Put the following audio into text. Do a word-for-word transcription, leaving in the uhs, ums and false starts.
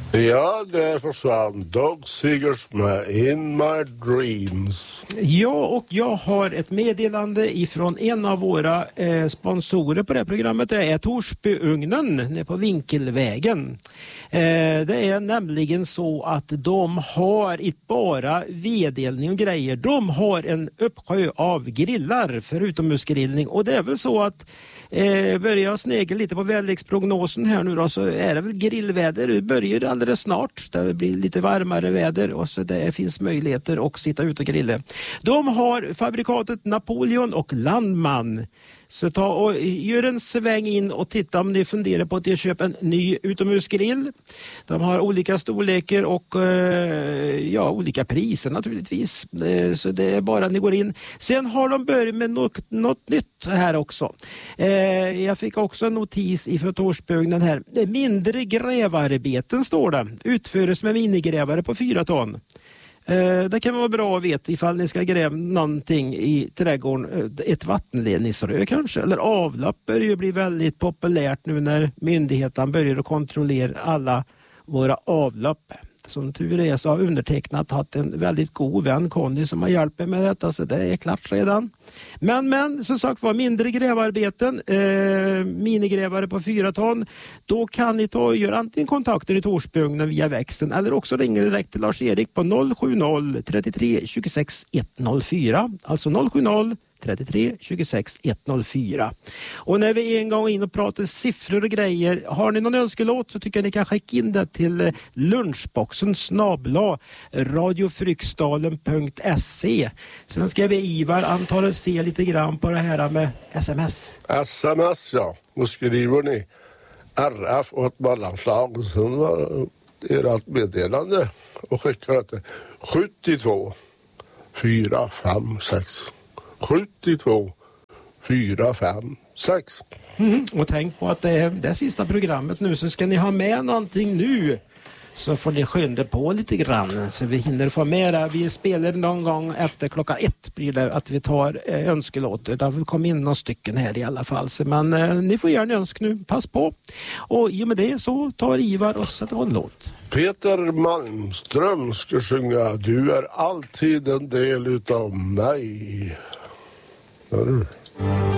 Ja, det försvann Dog Seegers med In My Dreams. Ja, och jag har ett meddelande ifrån en av våra eh, sponsorer på det här programmet. Det är Torsbyugnen nere på Vinkelvägen. Eh, det är nämligen så att de har inte bara vedelning och grejer. De har en uppsjö av grillar för utomhusgrillning. Och det är väl så att Eh, börjar jag snegla lite på väderleksprognosen här nu då, så är det väl grillväder. Det börjar alldeles snart. Det blir lite varmare väder och så det finns möjligheter att sitta ute och grilla. De har fabrikatet Napoleon och Landman. Så ta och gör en sväng in och titta om ni funderar på att köpa en ny utomhusgrill. De har olika storlekar och ja, olika priser naturligtvis. Så det är bara att ni går in. Sen har de börjat med något, något nytt här också. Jag fick också en notis ifrån Torsbyugnen här. Mindre grävarbeten står det. Utförs med minigrävare på fyra ton. Det kan vara bra att veta ifall ni ska gräva någonting i trädgården, ett vattenledningsrör kanske, eller avlopp börjar ju bli väldigt populärt nu när myndigheten börjar att kontrollera alla våra avlopp. Som tur är så har undertecknat haft en väldigt god vän, Conny, som har hjälpt mig med detta, så det är klart redan. Men, men som sagt var, mindre grävarbeten, eh, minigrävare på fyra ton, då kan ni ta och göra antingen kontakter i Torsbyugnen via växeln eller också ringa direkt till Lars-Erik på noll sju noll trettiotre tjugosex etthundrafyra, alltså noll sju noll trettiotre tjugosex etthundrafyra. Och när vi en gång in och pratar siffror och grejer, har ni någon önskelåt så tycker jag ni kan skicka in det till lunchboxen snabla radiofryksdalen punkt se. Sen ska vi Ivar antalet se lite grann på det här med sms. Sms, ja. Och skriver ni R F och ett mellanslag och sen var ert meddelande och skickar det till sjuttiotvå fyra fem sex. sjuttiotvå fyra fem sex. Mm, och tänk på att det är det sista programmet nu, så ska ni ha med någonting nu så får ni skynda på lite grann så vi hinner få med det. Vi spelar någon gång efter klockan ett blir det att vi tar eh, önskelåter. Det har kommit in några stycken här i alla fall. Så, men eh, ni får göra en önsk nu. Pass på. Och i och med det så tar Ivar och sätter på en låt. Peter Malmström ska sjunga Du är alltid en del utav mig. Hör du?